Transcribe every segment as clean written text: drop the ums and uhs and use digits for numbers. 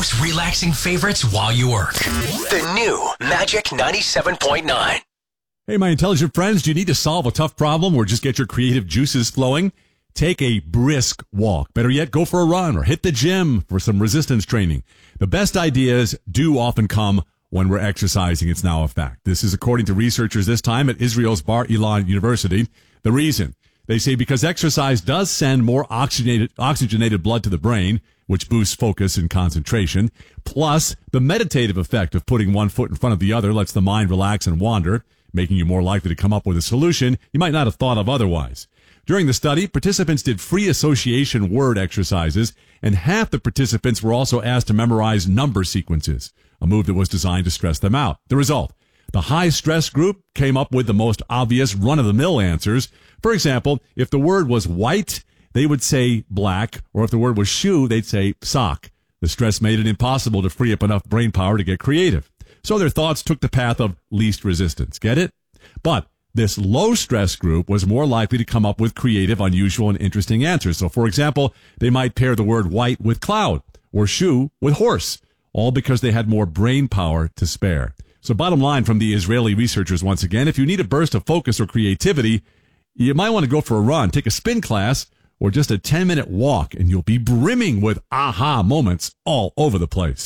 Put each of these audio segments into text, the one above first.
most relaxing favorites while you work. The new Magic 97.9. Hey, my intelligent friends, do you need to solve a tough problem or just get your creative juices flowing? Take a brisk walk. Better yet, go for a run or hit the gym for some resistance training. The best ideas do often come when we're exercising. It's now a fact. This is according to researchers this time at Israel's Bar Ilan University. The reason? They say because exercise does send more oxygenated blood to the brain, which boosts focus and concentration. Plus, the meditative effect of putting one foot in front of the other lets the mind relax and wander, making you more likely to come up with a solution you might not have thought of otherwise. During the study, participants did free association word exercises, and half the participants were also asked to memorize number sequences, a move that was designed to stress them out. The result, the high-stress group came up with the most obvious run-of-the-mill answers. For example, if the word was white, they would say black, or if the word was shoe, they'd say sock. The stress made it impossible to free up enough brain power to get creative. So their thoughts took the path of least resistance. Get it? But this low-stress group was more likely to come up with creative, unusual, and interesting answers. So, for example, they might pair the word white with cloud or shoe with horse, all because they had more brain power to spare. So bottom line from the Israeli researchers once again, if you need a burst of focus or creativity, you might want to go for a run, take a spin class, or just a 10-minute walk, and you'll be brimming with aha moments all over the place.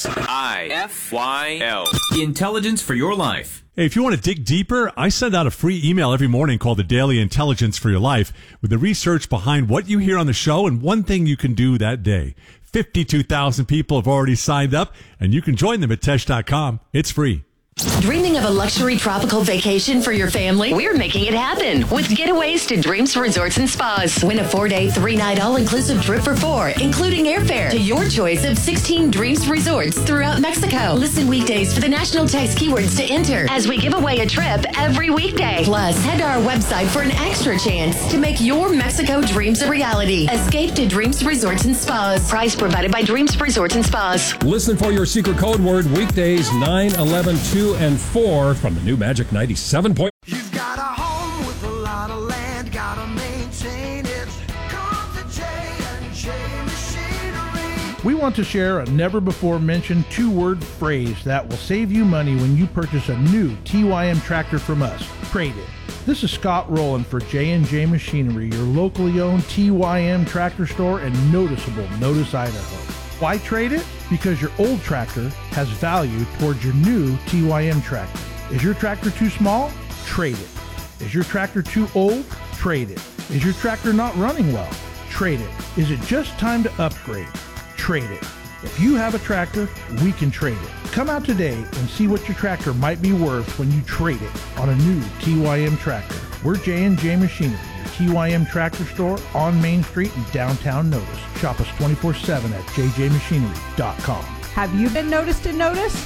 IFYL. Intelligence for your life. Hey, if you want to dig deeper, I send out a free email every morning called the Daily Intelligence for Your Life with the research behind what you hear on the show and one thing you can do that day. 52,000 people have already signed up, and you can join them at Tesh.com. It's free. Dreaming of a luxury tropical vacation for your family? We're making it happen with Getaways to Dreams Resorts and Spas. Win a 4-day, 3-night all-inclusive trip for 4, including airfare to your choice of 16 Dreams Resorts throughout Mexico. Listen weekdays for the national text keywords to enter as we give away a trip every weekday. Plus, head to our website for an extra chance to make your Mexico dreams a reality. Escape to Dreams Resorts and Spas. Price provided by Dreams Resorts and Spas. Listen for your secret code word weekdays 9, 11, 2, and 4 from the new Magic 97. You've got a home with a lot of land, gotta maintain it. Come to J&J Machinery. We want to share a never-before-mentioned 2-word phrase that will save you money when you purchase a new TYM tractor from us. Trade it. This is Scott Rowland for J&J Machinery, your locally owned TYM tractor store in noticeable Notice, Idaho. Why trade it? Because your old tractor has value towards your new TYM tractor. Is your tractor too small? Trade it. Is your tractor too old? Trade it. Is your tractor not running well? Trade it. Is it just time to upgrade? Trade it. If you have a tractor, we can trade it. Come out today and see what your tractor might be worth when you trade it on a new TYM tractor. We're J&J Machinery, your TYM tractor store on Main Street in downtown Notice. Shop us 24/7 at jjmachinery.com. Have you been noticed in Notice?